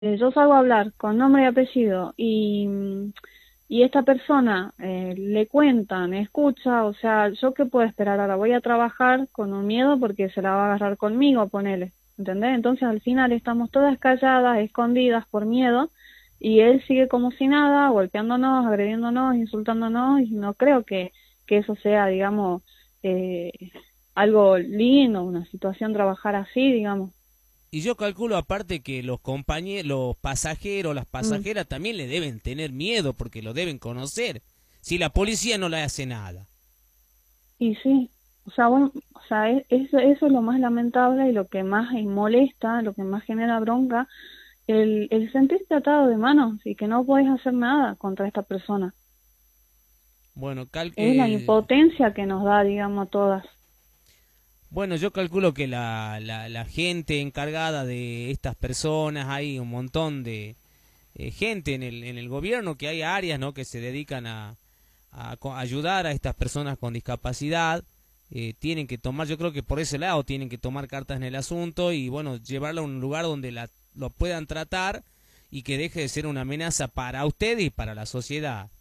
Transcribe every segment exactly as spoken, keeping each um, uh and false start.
eh, yo salgo a hablar con nombre y apellido y, mm, y esta persona eh, le cuentan, escucha, o sea, ¿yo qué puedo esperar ahora? Voy a trabajar con un miedo porque se la va a agarrar conmigo, ponele, ¿entendés? Entonces al final estamos todas calladas, escondidas por miedo y él sigue como si nada, golpeándonos, agrediéndonos, insultándonos y no creo que, que eso sea, digamos, eh, algo lindo, una situación trabajar así, digamos. Y yo calculo aparte que los compañeros, los pasajeros, las Mm. pasajeras también le deben tener miedo porque lo deben conocer. Si la policía no le hace nada. Y sí, o sea, bueno, o sea, e- eso, eso es lo más lamentable y lo que más eh, molesta, lo que más genera bronca, el, el sentirte atado de manos y que no puedes hacer nada contra esta persona. Bueno, cal Es la eh, impotencia que nos da, digamos, a todas. bueno, yo calculo que la, la, la gente encargada de estas personas, hay un montón de eh, gente en el, en el gobierno, que hay áreas, ¿no?, que se dedican a, a co- ayudar a estas personas con discapacidad. Eh, tienen que tomar, yo creo que por ese lado tienen que tomar cartas en el asunto y bueno, llevarlo a un lugar donde la, lo puedan tratar y que deje de ser una amenaza para usted y para la sociedad.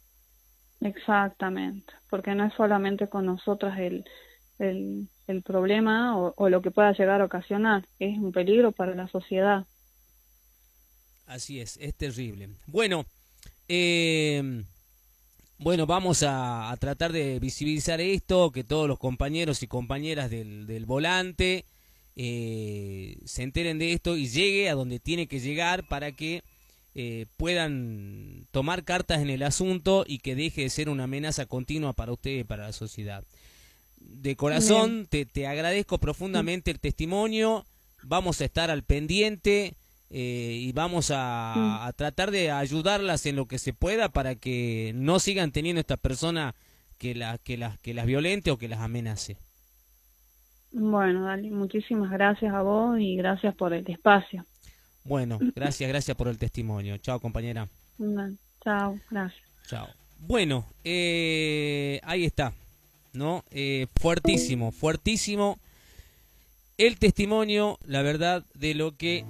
Exactamente, porque no es solamente con nosotras el, el, el problema o, o lo que pueda llegar a ocasionar, es un peligro para la sociedad. Así es, es terrible. Bueno, eh, bueno, vamos a, a tratar de visibilizar esto, que todos los compañeros y compañeras del, del volante eh, se enteren de esto y llegue a donde tiene que llegar para que eh, puedan tomar cartas en el asunto y que deje de ser una amenaza continua para usted y para la sociedad. De Bien. corazón te, te agradezco Mm. profundamente el testimonio, vamos a estar al pendiente eh, y vamos Mm. a, a tratar de ayudarlas en lo que se pueda para que no sigan teniendo esta persona que, la, que, las, que las violente o que las amenace. Bueno, Dali, muchísimas gracias a vos y gracias por el espacio. Bueno, gracias, gracias por el testimonio. Chao, compañera. Bueno, chao, gracias. Chao. Bueno, eh, ahí está, ¿no? Eh, fuertísimo, fuertísimo el testimonio, la verdad, de lo que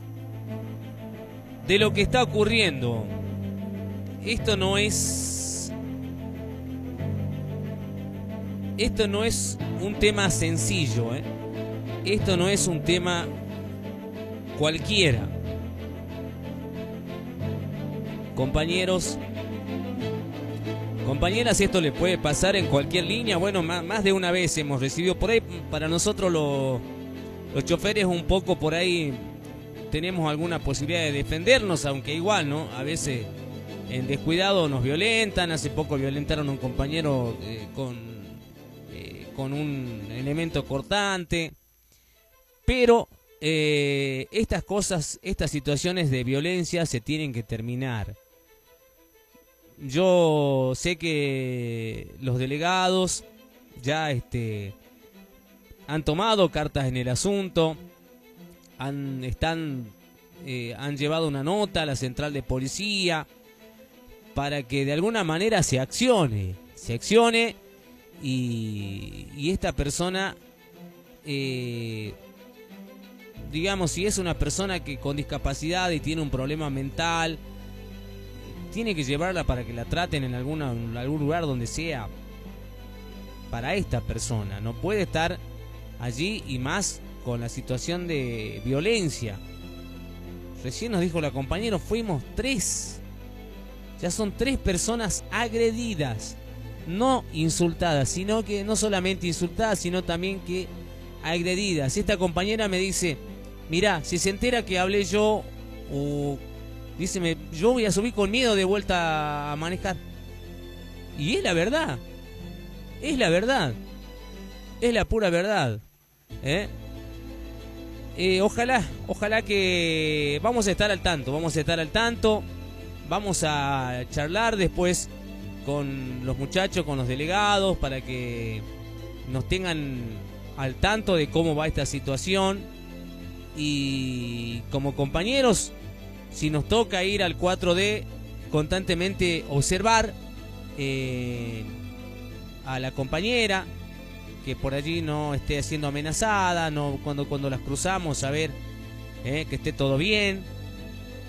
de lo que está ocurriendo. Esto no es esto no es un tema sencillo, ¿eh? Esto no es un tema cualquiera. Compañeros, compañeras, esto le puede pasar en cualquier línea. Bueno, más, más de una vez hemos recibido por ahí. Para nosotros los, los choferes un poco por ahí tenemos alguna posibilidad de defendernos, aunque igual, ¿no? A veces en descuidado nos violentan. Hace poco violentaron a un compañero eh, con, eh, con un elemento cortante. Pero eh, estas cosas, estas situaciones de violencia se tienen que terminar. Yo sé que los delegados ya este, han tomado cartas en el asunto, han, están, eh, han llevado una nota a la central de policía para que de alguna manera se accione, se accione y, y esta persona, eh, digamos, si es una persona que con discapacidad y tiene un problema mental, tiene que llevarla para que la traten en, alguna, en algún lugar donde sea para esta persona. No puede estar allí y más con la situación de violencia. Recién nos dijo la compañera, fuimos tres. Ya son tres personas agredidas. No insultadas, sino que no solamente insultadas, sino también que agredidas. Esta compañera me dice, mirá, si se entera que hablé yo o... Dice, me, yo voy a subir con miedo de vuelta a manejar. Y es la verdad. Es la verdad. Es la pura verdad. ¿Eh? Eh, ojalá, ojalá que vamos a estar al tanto. Vamos a estar al tanto. Vamos a charlar después con los muchachos, con los delegados, para que nos tengan al tanto de cómo va esta situación. Y como compañeros, si nos toca ir al cuatro D, constantemente observar eh, a la compañera, que por allí no esté siendo amenazada, no cuando, cuando las cruzamos, saber eh, que esté todo bien.